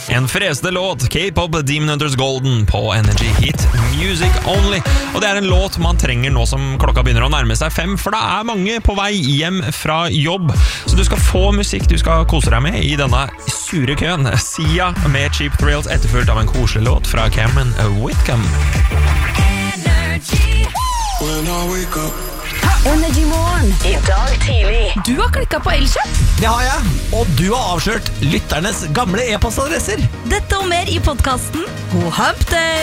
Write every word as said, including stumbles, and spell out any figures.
En fresende låt, K-pop Demon Hunters Golden på Energy Hit Music Only. Og det er en låt man trenger nå som klokka begynner å nærme seg fem, for det er mange på vei hjem fra jobb. Så du skal få musikk du skal kose deg med i denne sure køen. Sia med Cheap Thrills, etterfulgt av en koselig låt fra Cameron Whitcomb. Energy Morgen i dag tidlig. Du har klikket på Elkjøp. Det har jeg, og du har avslørt lytternes gamle e-postadresser. Dette og mer i podcasten God Hump Day.